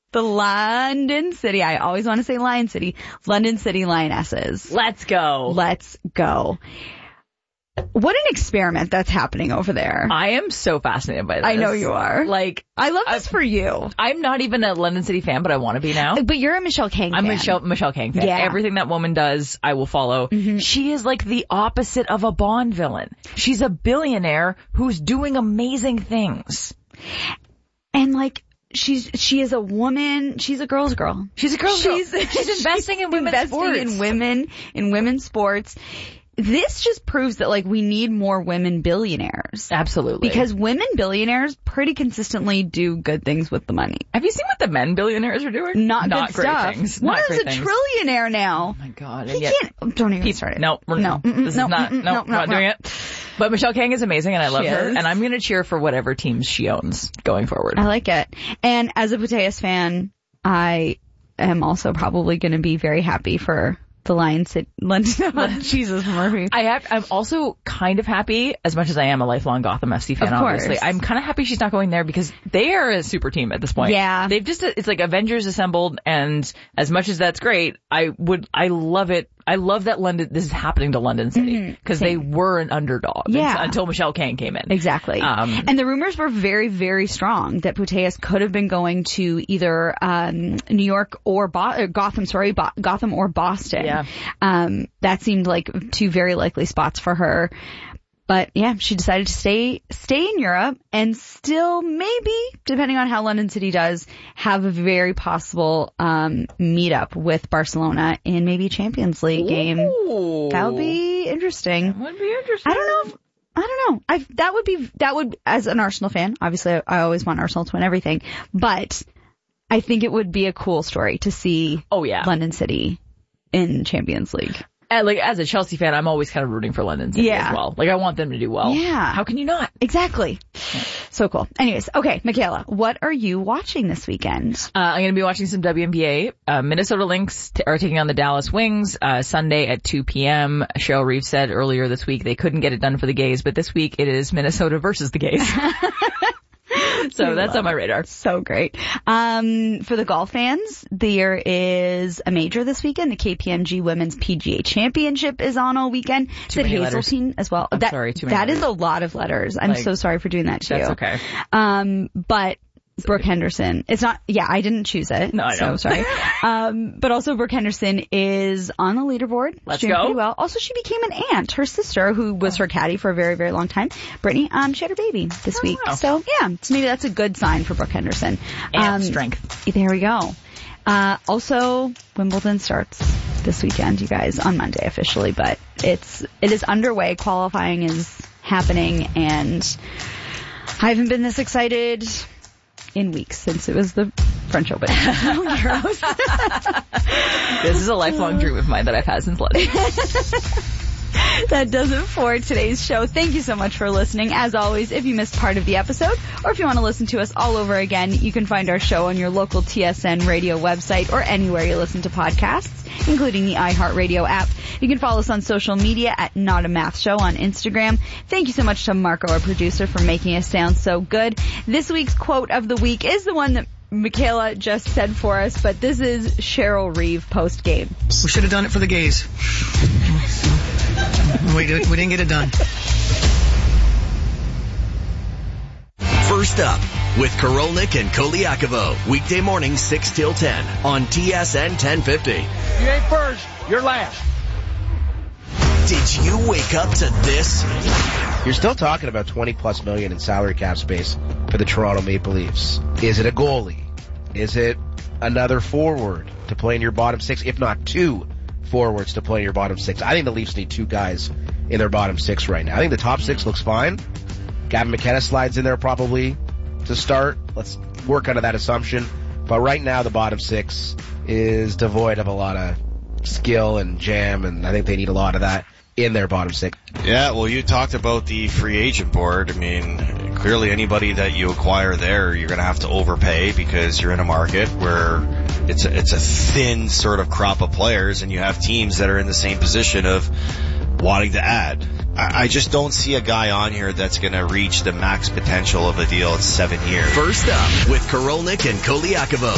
the London City, I always want to say Lion City, London City Lionesses. Let's go. Let's go. What an experiment that's happening over there. I am so fascinated by this. I know you are. Like, I love this for you. I'm not even a London City fan, but I want to be now. But you're a Michelle Kang fan. I'm a Michelle Kang fan. Yeah. Everything that woman does, I will follow. Mm-hmm. She is like the opposite of a Bond villain. She's a billionaire who's doing amazing things. And like, she is a woman. She's a girl's girl. She's a girl's girl. She's investing in women's sports. in women's sports. This just proves that, like, we need more women billionaires. Absolutely. Because women billionaires pretty consistently do good things with the money. Have you seen what the men billionaires are doing? Not good great stuff. things. One Not is great a things. trillionaire now. Oh my God. He can't. Don't even start it. No, we're not doing it. But Michelle Kang is amazing and I love her. And I'm going to cheer for whatever teams she owns going forward. I like it. And as a Putellas fan, I am also probably going to be very happy for the Lion City, London. Jesus, Murphy. I'm also kind of happy, as much as I am a lifelong Gotham FC fan, obviously. I'm kind of happy she's not going there because they are a super team at this point. Yeah. It's like Avengers assembled, and as much as that's great, I love it. I love that this is happening to London City because they were an underdog until Michelle Kang came in. Exactly. And the rumors were very, very strong that Putellas could have been going to either New York or Gotham or Boston. Yeah. That seemed like two very likely spots for her. But yeah, she decided to stay in Europe and still maybe, depending on how London City does, have a very possible meetup with Barcelona in maybe a Champions League game. That would be interesting. That would be interesting. I don't know. That would, as an Arsenal fan, obviously I always want Arsenal to win everything, but I think it would be a cool story to see London City in Champions League. And like, as a Chelsea fan, I'm always kind of rooting for London City as well. Like, I want them to do well. Yeah. How can you not? Exactly. So cool. Anyways, okay, Michaela, what are you watching this weekend? I'm going to be watching some WNBA. Minnesota Lynx are taking on the Dallas Wings, Sunday at 2 p.m. Cheryl Reeves said earlier this week they couldn't get it done for the gays, but this week it is Minnesota versus the gays. So that's on my radar. So great. For the golf fans, there is a major this weekend. The KPMG Women's PGA Championship is on all weekend. Too many letters. Hazeltine as well. Sorry, too many That letters. is a lot of letters. I'm so sorry for doing that to you. That's okay. But Brooke Henderson. It's not, I didn't choose it. No, I know. So sorry. But also Brooke Henderson is on the leaderboard. Let's doing go. pretty well. Also, she became an aunt. Her sister, who was her caddy for a very, very long time, Brittany, she had her baby this week. Wow. So maybe that's a good sign for Brooke Henderson. And strength. There we go. Also, Wimbledon starts this weekend, you guys, on Monday officially, but it is underway. Qualifying is happening, and I haven't been this excited in weeks since it was the French Open. This is a lifelong dream of mine that I've had since London. That does it for today's show. Thank you so much for listening. As always, if you missed part of the episode, or if you want to listen to us all over again, you can find our show on your local TSN radio website or anywhere you listen to podcasts, including the iHeartRadio app. You can follow us on social media at Not a Math Show on Instagram. Thank you so much to Marco, our producer, for making us sound so good. This week's quote of the week is the one that Michaela just said for us, but this is Cheryl Reeve post-game. We should have done it for the gays. We didn't get it done. First up with Korolnik and Koliakovo. Weekday mornings 6 till 10 on TSN 1050. You ain't first, you're last. Did you wake up to this? You're still talking about $20+ million in salary cap space for the Toronto Maple Leafs. Is it a goalie? Is it another forward to play in your bottom six, if not two forwards to play in your bottom six? I think the Leafs need two guys in their bottom six right now. I think the top six looks fine. Gavin McKenna slides in there probably to start. Let's work under that assumption. But right now the bottom six is devoid of a lot of skill and jam, and I think they need a lot of that in their bottom six. Yeah, well, you talked about the free agent board. I mean, clearly anybody that you acquire there, you're going to have to overpay because you're in a market where it's a thin sort of crop of players, and you have teams that are in the same position of wanting to add. I just don't see a guy on here that's going to reach the max potential of a deal at 7 years. First up with Korolnik and Koliakovo.